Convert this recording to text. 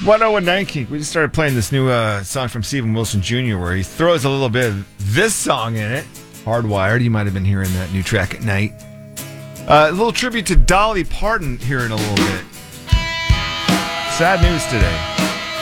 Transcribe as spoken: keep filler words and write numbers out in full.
one oh one nineteen. We just started playing this new uh, song from Steven Wilson Junior where he throws a little bit of this song in it. Hardwired. You might have been hearing that new track at night. Uh, a little tribute to Dolly Parton here in a little bit. Sad news today.